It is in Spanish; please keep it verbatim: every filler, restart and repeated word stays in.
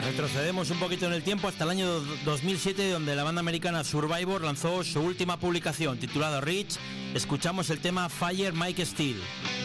Retrocedemos un poquito en el tiempo hasta el año dos mil siete, donde la banda americana Survivor lanzó su última publicación titulada Rich. Escuchamos el tema Fire Mike Steel.